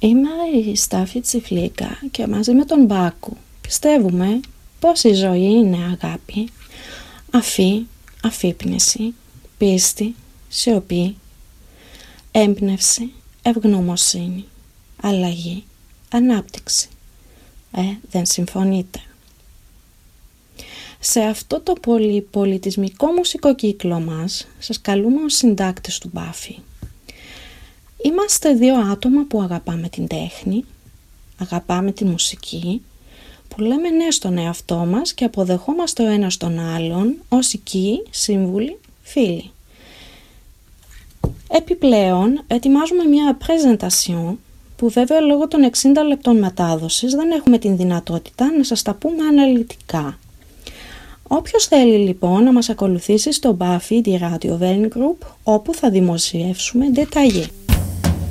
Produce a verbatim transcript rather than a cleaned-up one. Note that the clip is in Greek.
Είμαι η Στάφη Τσιφλίκα και μαζί με τον Μπάκου πιστεύουμε πως η ζωή είναι αγάπη, αφή, αφύπνιση, πίστη, σιωπή, έμπνευση, ευγνωμοσύνη, αλλαγή, ανάπτυξη. Ε, δεν συμφωνείτε? Σε αυτό το πολυπολιτισμικό μουσικό κύκλο μας σας καλούμε ως συντάκτες του Μπάφη. Είμαστε δύο άτομα που αγαπάμε την τέχνη, αγαπάμε τη μουσική, που λέμε ναι στον εαυτό μας και αποδεχόμαστε ο ένας τον άλλον ως οικοί, σύμβουλοι, φίλοι. Επιπλέον, ετοιμάζουμε μια presentation που βέβαια λόγω των εξήντα λεπτών μετάδοσης δεν έχουμε την δυνατότητα να σας τα πούμε αναλυτικά. Όποιος θέλει λοιπόν να μας ακολουθήσει στο Buffy τη Radio Velen Group, όπου θα δημοσιεύσουμε ντεταγιέ.